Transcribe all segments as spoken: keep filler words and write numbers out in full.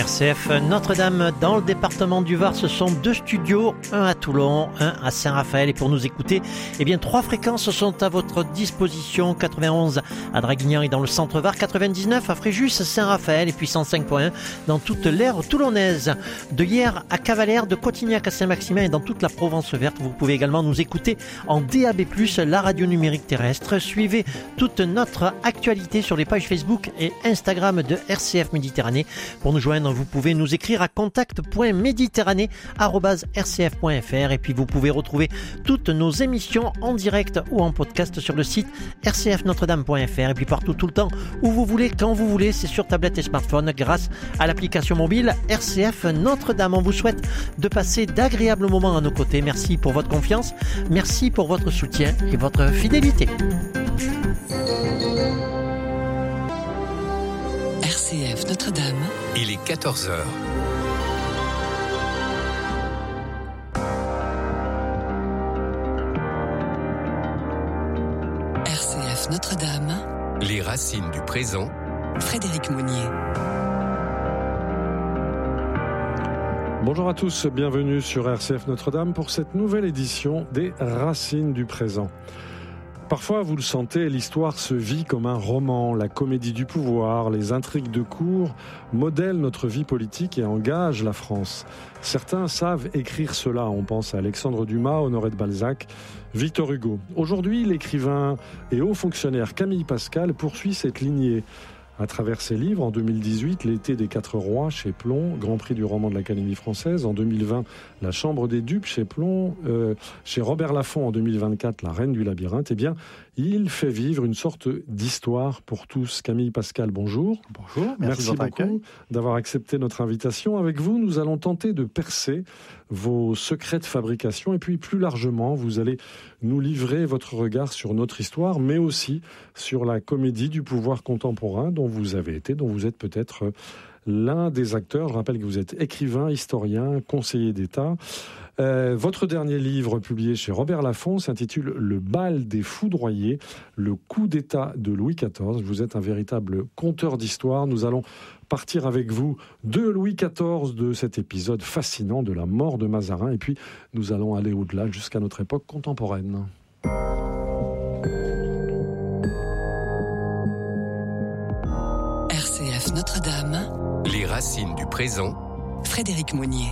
R C F Notre-Dame dans le département du Var, ce sont deux studios, un à Toulon, un à Saint-Raphaël. Et pour nous écouter, eh bien trois fréquences sont à votre disposition. quatre-vingt-onze à Draguignan et dans le centre Var, quatre-vingt-dix-neuf à Fréjus, Saint-Raphaël et puis cent cinq point un dans toute l'aire toulonnaise. De Hyères à Cavalère, de Cotignac à Saint-Maximin et dans toute la Provence verte. Vous pouvez également nous écouter en D A B plus, la radio numérique terrestre. Suivez toute notre actualité sur les pages Facebook et Instagram de R C F Méditerranée. Pour nous joindre, vous pouvez nous écrire à contact point méditerranée arobase r c f point f r et puis vous pouvez retrouver toutes nos émissions en direct ou en podcast sur le site r c f notre dame point f r et puis partout, tout le temps, où vous voulez, quand vous voulez, c'est sur tablette et smartphone grâce à l'application mobile R C F Notre-Dame. On vous souhaite de passer d'agréables moments à nos côtés. Merci pour votre confiance, merci pour votre soutien et votre fidélité. R C F Notre-Dame. Il est quatorze heures. R C F Notre-Dame. Les racines du présent. Frédéric Mounier. Bonjour à tous, bienvenue sur R C F Notre-Dame pour cette nouvelle édition des Racines du présent. Parfois, vous le sentez, l'histoire se vit comme un roman, la comédie du pouvoir, les intrigues de cour modèlent notre vie politique et engagent la France. Certains savent écrire cela, on pense à Alexandre Dumas, Honoré de Balzac, Victor Hugo. Aujourd'hui, l'écrivain et haut fonctionnaire Camille Pascal poursuit cette lignée. À travers ses livres, en deux mille dix-huit, L'été des quatre rois chez Plon, Grand Prix du roman de l'Académie française. En deux mille vingt, La Chambre des dupes chez Plon. Euh, chez Robert Laffont, en deux mille vingt-quatre, La Reine du labyrinthe. Eh bien, il fait vivre une sorte d'histoire pour tous. Camille Pascal, bonjour. Bonjour, merci merci, merci beaucoup d'avoir accepté notre invitation. Avec vous, nous allons tenter de percer vos secrets de fabrication et puis plus largement, vous allez nous livrer votre regard sur notre histoire, mais aussi sur la comédie du pouvoir contemporain dont vous avez été, dont vous êtes peut-être l'un des acteurs. Je rappelle que vous êtes écrivain, historien, conseiller d'État. Euh, votre dernier livre publié chez Robert Laffont s'intitule « Le bal des foudroyés, le coup d'État de Louis quatorze ». Vous êtes un véritable conteur d'histoire. Nous allons partir avec vous de Louis quatorze, de cet épisode fascinant de la mort de Mazarin. Et puis, nous allons aller au-delà jusqu'à notre époque contemporaine. R C F Notre-Dame. Les racines du présent. Frédéric Mounier.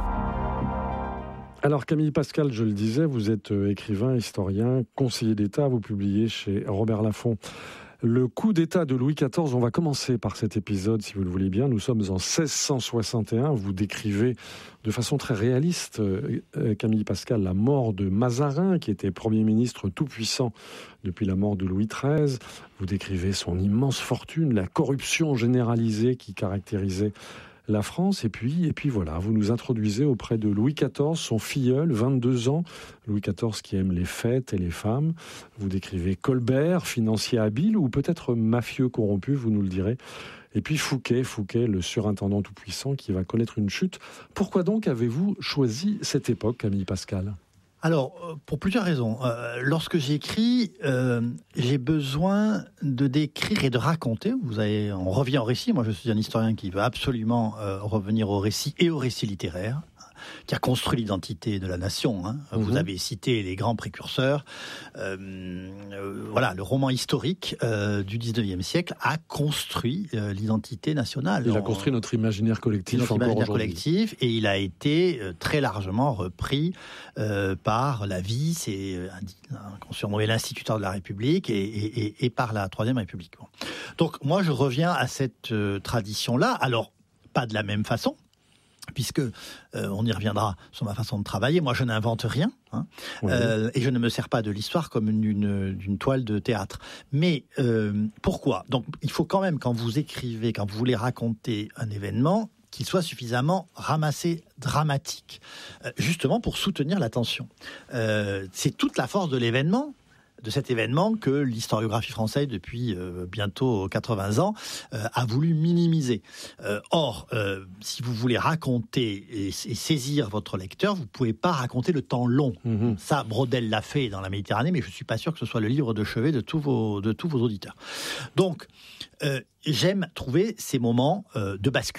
Alors Camille Pascal, je le disais, vous êtes écrivain, historien, conseiller d'État, vous publiez chez Robert Laffont Le coup d'État de Louis quatorze. On va commencer par cet épisode, si vous le voulez bien. Nous sommes en seize cent soixante et un. Vous décrivez de façon très réaliste, Camille Pascal, la mort de Mazarin, qui était Premier ministre tout-puissant depuis la mort de Louis treize. Vous décrivez son immense fortune, la corruption généralisée qui caractérisait la France, et puis, et puis voilà, vous nous introduisez auprès de Louis quatorze, son filleul, vingt-deux ans, Louis quatorze qui aime les fêtes et les femmes. Vous décrivez Colbert, financier habile ou peut-être mafieux corrompu, vous nous le direz. Et puis Fouquet, Fouquet, le surintendant tout-puissant qui va connaître une chute. Pourquoi donc avez-vous choisi cette époque, Camille Pascal ? Alors, pour plusieurs raisons. Euh, lorsque j'écris, euh, j'ai besoin de décrire et de raconter. Vous avez, on revient au récit. Moi, je suis un historien qui veut absolument euh, revenir au récit et au récit littéraire, qui a construit l'identité de la nation. Hein. Mmh. Vous avez cité les grands précurseurs. Euh, euh, voilà, le roman historique euh, du dix-neuvième siècle a construit euh, l'identité nationale. Il a construit notre imaginaire collectif. Notre encore imaginaire aujourd'hui. collectif, et il a été euh, très largement repris euh, par la vie, c'est euh, qu'on surnommait l'instituteur de la République, et, et, et, et par la Troisième République. Bon. Donc moi, je reviens à cette euh, tradition-là. Alors, pas de la même façon, puisque euh, on y reviendra sur ma façon de travailler. Moi, je n'invente rien, hein, oui. euh, et je ne me sers pas de l'histoire comme une, une, d'une toile de théâtre. Mais euh, pourquoi ? Donc, il faut quand même, quand vous écrivez, quand vous voulez raconter un événement, qu'il soit suffisamment ramassé, dramatique, euh, justement pour soutenir l'attention. Euh, c'est toute la force de l'événement, de cet événement que l'historiographie française, depuis euh, bientôt quatre-vingts ans, euh, a voulu minimiser. Euh, or, euh, si vous voulez raconter et, et saisir votre lecteur, vous ne pouvez pas raconter le temps long. Mmh. Ça, Braudel l'a fait dans la Méditerranée, mais je ne suis pas sûr que ce soit le livre de chevet de tous vos, de tous vos auditeurs. Donc, euh, j'aime trouver ces moments euh, de bascule.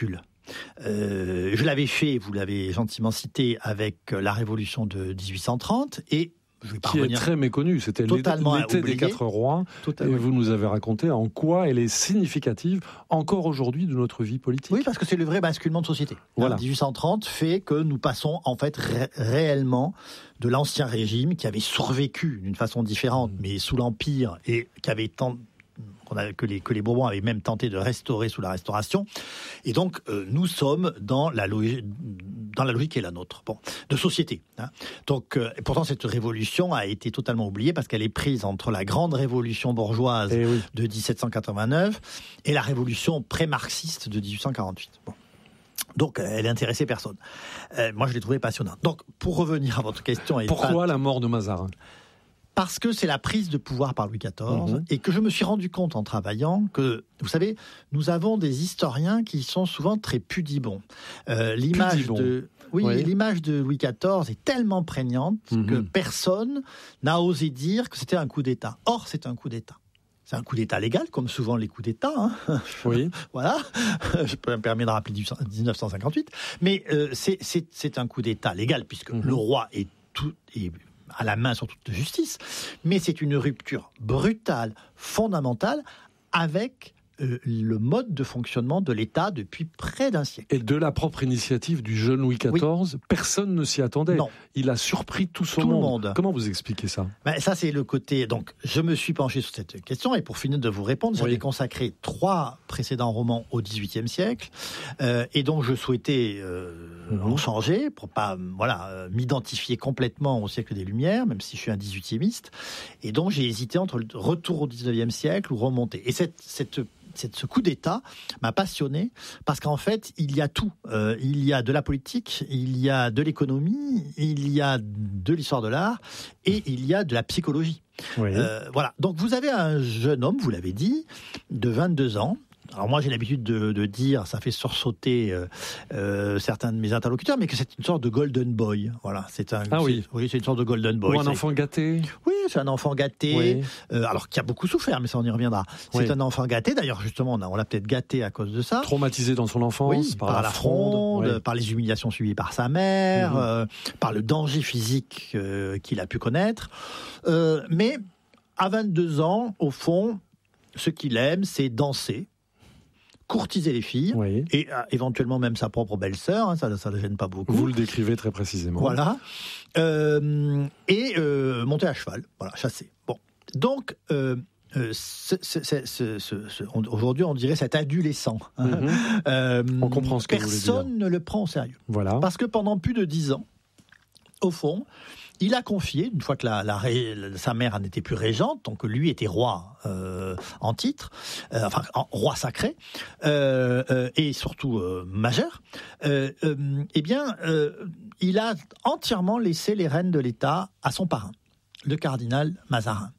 Euh, je l'avais fait, vous l'avez gentiment cité, avec la Révolution de dix-huit cent trente, et je vais pas qui revenir. est très méconnue. C'était Totalement l'été oublié. des quatre rois. Totalement. Et vous nous avez raconté en quoi elle est significative encore aujourd'hui de notre vie politique. Oui, parce que c'est le vrai basculement de société. Voilà. dix-huit cent trente fait que nous passons en fait ré- réellement de l'ancien régime qui avait survécu d'une façon différente, mais sous l'Empire, et qui avait tant qu'on a, que, les, que les Bourbons avaient même tenté de restaurer sous la Restauration. Et donc, euh, nous sommes dans la, logique, dans la logique qui est la nôtre, bon, de société. Hein. Donc, euh, et pourtant, cette révolution a été totalement oubliée parce qu'elle est prise entre la grande révolution bourgeoise Eh oui. de dix-sept cent quatre-vingt-neuf et la révolution pré-marxiste de dix-huit cent quarante-huit. Bon. Donc, elle intéressait personne. Euh, moi, je l'ai trouvée passionnante. Donc, pour revenir à votre question... Et Pourquoi pas... la mort de Mazarin ? Parce que c'est la prise de pouvoir par Louis quatorze, mmh. et que je me suis rendu compte en travaillant que, vous savez, nous avons des historiens qui sont souvent très pudibonds. Euh, l'image Pudibond. de, oui, Oui. l'image de Louis quatorze est tellement prégnante mmh. que personne n'a osé dire que c'était un coup d'État. Or, c'est un coup d'État. C'est un coup d'État légal, comme souvent les coups d'État. Hein. Oui. Voilà. Je peux me permettre de rappeler dix-neuf cent cinquante-huit. Mais euh, c'est, c'est, c'est un coup d'État légal, puisque mmh. le roi est tout... Est, à la main sur toute justice, mais c'est une rupture brutale, fondamentale, avec euh, le mode de fonctionnement de l'État depuis près d'un siècle. Et de la propre initiative du jeune Louis quatorze, oui. personne ne s'y attendait. Non. Il a surpris tout son tout monde. Le monde. Comment vous expliquez ça ? Ben, ça, c'est le côté... Donc, je me suis penché sur cette question, et pour finir de vous répondre, j'avais oui. consacré trois précédents romans au dix-huitième siècle, euh, et donc je souhaitais euh, mmh. en changer, pour pas voilà, euh, m'identifier complètement au siècle des Lumières, même si je suis un dix-huitiémiste, et donc j'ai hésité entre le retour au dix-neuvième siècle ou remonter. Et cette... cette ce coup d'État m'a passionné parce qu'en fait, il y a tout. Euh, il y a de la politique, il y a de l'économie, il y a de l'histoire de l'art et il y a de la psychologie. Oui. Euh, voilà. Donc, vous avez un jeune homme, vous l'avez dit, de vingt-deux ans. Alors moi j'ai l'habitude de, de dire, ça fait sursauter euh, euh, certains de mes interlocuteurs, mais que c'est une sorte de golden boy. Voilà, c'est un, ah oui, c'est, oui, c'est une sorte de golden boy. Ou un c'est, enfant gâté. Oui, c'est un enfant gâté. Oui. Euh, alors qui a beaucoup souffert, mais ça on y reviendra. C'est oui. un enfant gâté. D'ailleurs justement, on, a, on l'a peut-être gâté à cause de ça. Traumatisé dans son enfance, oui, par, par la, la fronde, fronde oui. par les humiliations subies par sa mère, mmh. euh, par le danger physique euh, qu'il a pu connaître. Euh, mais à vingt-deux ans, au fond, ce qu'il aime, c'est danser, courtiser les filles, oui. et euh, éventuellement même sa propre belle-sœur, hein, ça ne le gêne pas beaucoup. Vous le décrivez très précisément. Voilà. Euh, et euh, monter à cheval, voilà, chasser. Bon. Donc, euh, euh, ce, ce, ce, ce, ce, on, aujourd'hui, on dirait cet adolescent. Hein. Mm-hmm. Euh, on comprend ce que personne vous voulez dire. ne le prend au sérieux. Voilà. Parce que pendant plus de dix ans, au fond, il a confié, une fois que la, la, la, sa mère n'était plus régente, donc lui était roi euh, en titre, euh, enfin en, roi sacré, euh, euh, et surtout euh, majeur, euh, euh, eh bien, euh, il a entièrement laissé les rênes de l'État à son parrain, le cardinal Mazarin.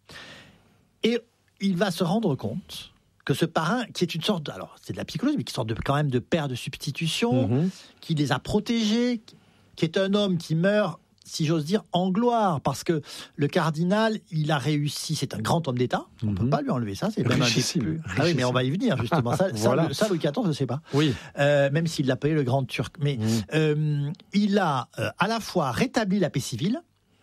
Et il va se rendre compte que ce parrain, qui est une sorte, de, alors c'est de la psychologie, mais qui est une sorte de, quand même de père de substitution, mmh. qui les a protégés, qui est un homme qui meurt, si j'ose dire, en gloire, parce que le cardinal, il a réussi, c'est un grand homme d'État, on ne mm-hmm. peut pas lui enlever ça, c'est même un des plus... Ah oui, mais on va y venir, justement, ça, voilà. ça, ça Louis quatorze, je ne sais pas, oui. euh, même s'il l'appelait le grand turc, mais mm. euh, il a euh, à la fois rétabli la paix civile,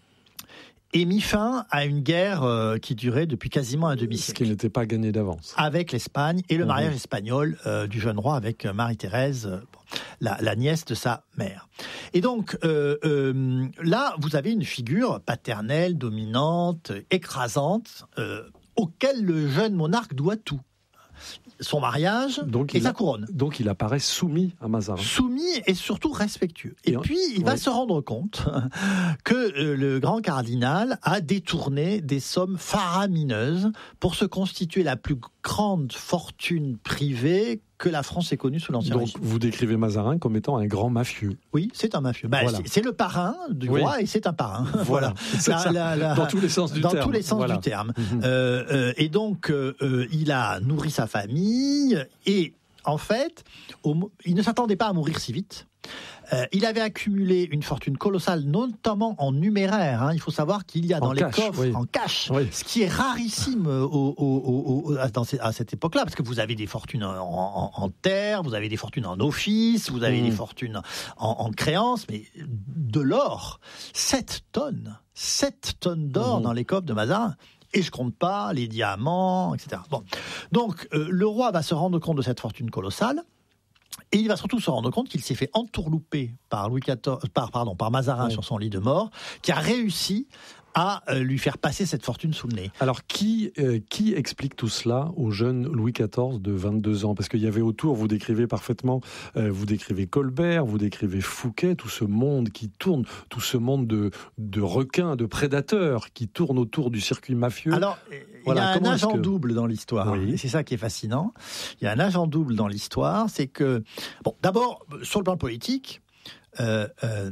et mis fin à une guerre euh, qui durait depuis quasiment un demi-siècle. Ce qui n'était pas gagné d'avance. Avec l'Espagne et le mmh. mariage espagnol euh, du jeune roi avec Marie-Thérèse, euh, la, la nièce de sa mère. Et donc, euh, euh, là, vous avez une figure paternelle, dominante, écrasante, euh, auquel le jeune monarque doit tout. Son mariage donc et sa a, couronne. Donc il apparaît soumis à Mazarin. Soumis et surtout respectueux. Et, et puis il ouais. va se rendre compte que euh, le grand cardinal a détourné des sommes faramineuses pour se constituer la plus grande fortune privée que la France ait connue sous l'Ancien Donc Régime. Vous décrivez Mazarin comme étant un grand mafieux. Oui, c'est un mafieux. Bah, voilà. c'est, c'est le parrain du oui. roi et c'est un parrain. Voilà. la, la, la, dans tous les sens du dans terme. Dans tous les sens voilà. du terme. Mmh. Euh, euh, et donc, euh, il a nourri sa famille et en fait, au, il ne s'attendait pas à mourir si vite. Euh, il avait accumulé une fortune colossale, notamment en numéraire. Hein. Il faut savoir qu'il y a dans en les cash, coffres, oui. en cash, oui. ce qui est rarissime au, au, au, au, dans ces, à cette époque-là, parce que vous avez des fortunes en, en, en terre, vous avez des fortunes en office, vous avez mmh. des fortunes en, en créances, mais de l'or, sept tonnes, sept tonnes d'or mmh. dans les coffres de Mazarin. Et je compte pas les diamants, et cetera. Bon. Donc, euh, le roi va se rendre compte de cette fortune colossale. Et il va surtout se rendre compte qu'il s'est fait entourlouper par Louis quatorze, par, pardon, par Mazarin oui. sur son lit de mort, qui a réussi à euh, lui faire passer cette fortune sous le nez. Alors, qui, euh, qui explique tout cela au jeune Louis quatorze de vingt-deux ans ? Parce qu'il y avait autour, vous décrivez parfaitement, euh, vous décrivez Colbert, vous décrivez Fouquet, tout ce monde qui tourne, tout ce monde de, de requins, de prédateurs qui tourne autour du circuit mafieux. Alors, voilà, il y a un agent que... double dans l'histoire, oui. et c'est ça qui est fascinant. Il y a un agent double dans l'histoire, c'est que, bon, d'abord, sur le plan politique, euh, euh,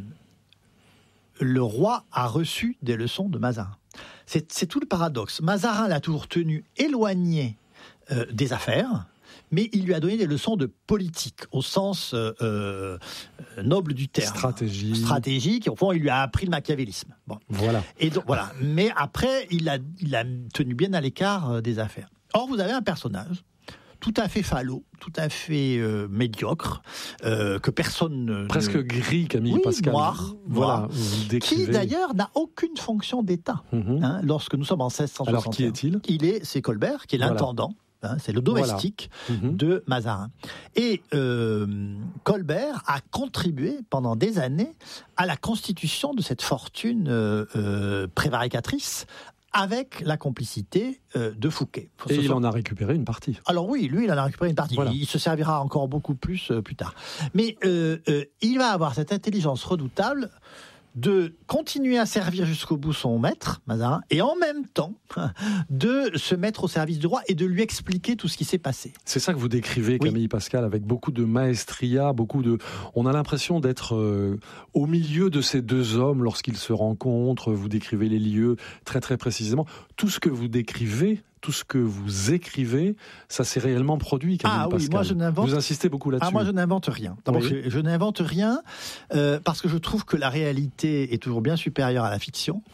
le roi a reçu des leçons de Mazarin. C'est, c'est tout le paradoxe. Mazarin l'a toujours tenu éloigné euh, des affaires, mais il lui a donné des leçons de politique, au sens euh, euh, noble du terme. Stratégie. Stratégique. Au fond, il lui a appris le machiavélisme. Bon. Voilà. Et donc, voilà. Mais après, il a, il a tenu bien à l'écart euh, des affaires. Or, vous avez un personnage tout à fait falot, tout à fait euh, médiocre, euh, que personne ne... Presque gris, Camille oui, Pascal. Noir, voilà, noir, vous le qui d'ailleurs n'a aucune fonction d'État. Mm-hmm. Hein, lorsque nous sommes en seize cent soixante et un. Alors qui est-il ? Il est, c'est Colbert, qui est voilà. l'intendant. Hein, c'est le domestique voilà. mm-hmm. de Mazarin. Et euh, Colbert a contribué pendant des années à la constitution de cette fortune euh, euh, prévaricatrice, avec la complicité euh, de Fouquet. Et il en a récupéré une partie. Alors oui, lui, il en a récupéré une partie. Voilà. Il, il se servira encore beaucoup plus euh, plus tard. Mais euh, euh, il va avoir cette intelligence redoutable de continuer à servir jusqu'au bout son maître, Mazarin, et en même temps de se mettre au service du roi et de lui expliquer tout ce qui s'est passé. C'est ça que vous décrivez, Camille oui. Pascal, avec beaucoup de maestria, beaucoup de... On a l'impression d'être euh, au milieu de ces deux hommes lorsqu'ils se rencontrent. Vous décrivez les lieux très très précisément. Tout ce que vous décrivez, tout ce que vous écrivez, ça s'est réellement produit, Camille ah, Pascal. Oui, moi je n'invente... Vous insistez beaucoup là-dessus. Ah, moi je n'invente rien. D'abord, oui. je, je n'invente rien euh, parce que je trouve que la réalité est toujours bien supérieure à la fiction,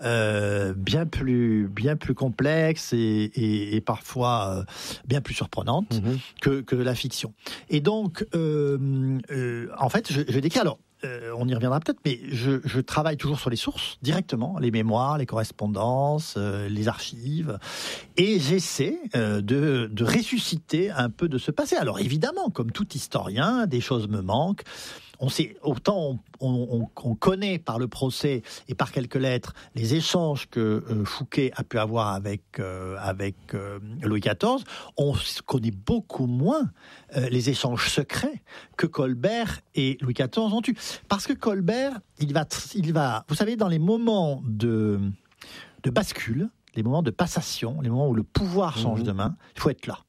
euh, bien plus, bien plus complexe et, et, et parfois euh, bien plus surprenante mm-hmm. que, que la fiction. Et donc, euh, euh, en fait, je, je décris alors. Euh, on y reviendra peut-être, mais je, je travaille toujours sur les sources, directement, les mémoires, les correspondances, euh, les archives, et j'essaie euh, de, de ressusciter un peu de ce passé. Alors évidemment, comme tout historien, des choses me manquent. On sait, autant on, on, on connaît par le procès et par quelques lettres les échanges que euh, Fouquet a pu avoir avec, euh, avec euh, Louis quatorze, on connaît beaucoup moins euh, les échanges secrets que Colbert et Louis quatorze ont eus. Parce que Colbert, il va, il va, vous savez, dans les moments de, de bascule, les moments de passation, les moments où le pouvoir change mmh. de main, il faut être là.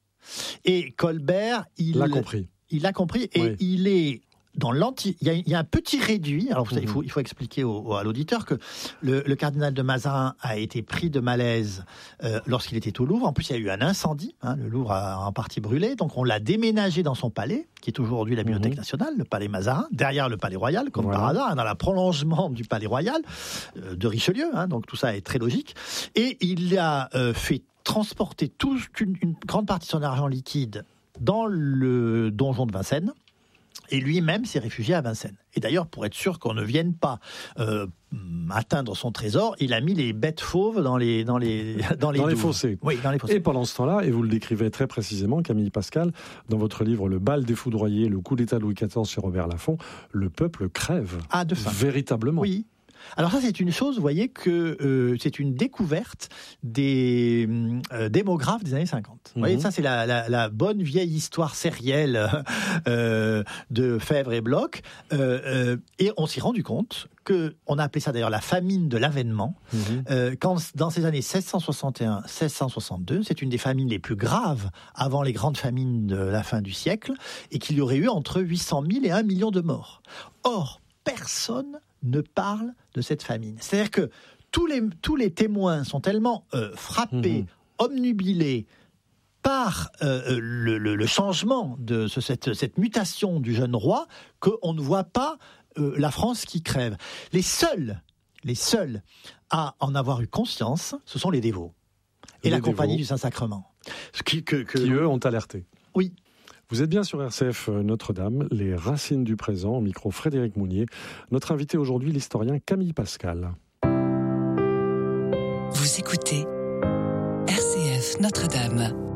Et Colbert, il l'a compris. Il l'a compris et oui. il est... Dans l'anti, il y, a, il y a un petit réduit. Alors, vous savez, mmh. il, faut, il faut expliquer au, au, à l'auditeur que le, le cardinal de Mazarin a été pris de malaise euh, lorsqu'il était au Louvre. En plus, il y a eu un incendie. Hein, le Louvre a en partie brûlé. Donc, on l'a déménagé dans son palais, qui est aujourd'hui la Bibliothèque mmh. nationale, le palais Mazarin, derrière le palais royal, comme voilà. par hasard, hein, dans le prolongement du palais royal euh, de Richelieu. Hein, donc, tout ça est très logique. Et il a euh, fait transporter toute une, une grande partie de son argent liquide dans le donjon de Vincennes. Et lui-même s'est réfugié à Vincennes. Et d'ailleurs, pour être sûr qu'on ne vienne pas euh, atteindre son trésor, il a mis les bêtes fauves dans les dans les dans les, dans les fossés. Oui, dans les fossés. Et pendant ce temps-là, et vous le décrivez très précisément, Camille Pascal, dans votre livre Le bal des foudroyés, le coup d'État de Louis quatorze chez Robert Laffont, le peuple crève. Ah, de faim. Véritablement. Oui. Alors ça, c'est une chose, vous voyez, que euh, c'est une découverte des euh, démographes des années cinquante. Vous mmh. voyez, ça, c'est la, la, la bonne vieille histoire sérielle euh, de Fèvre et Bloch. Euh, euh, et on s'est rendu compte qu'on a appelé ça d'ailleurs la famine de l'avènement. Mmh. Euh, quand, dans ces années seize cent soixante et un seize cent soixante-deux, c'est une des famines les plus graves avant les grandes famines de la fin du siècle, et qu'il y aurait eu entre huit cent mille et un million de morts. Or, personne ne parle de cette famine. C'est-à-dire que tous les, tous les témoins sont tellement euh, frappés, mmh. omnubilés par euh, le, le, le changement de ce, cette, cette mutation du jeune roi qu'on ne voit pas euh, la France qui crève. Les seuls, les seuls à en avoir eu conscience, ce sont les dévots et les la compagnie dévots. du Saint-Sacrement. Ce qui, que, que... qui, eux, ont alerté. Oui. Vous êtes bien sur R C F Notre-Dame, les racines du présent, au micro Frédéric Mounier. Notre invité aujourd'hui, l'historien Camille Pascal. Vous écoutez R C F Notre-Dame.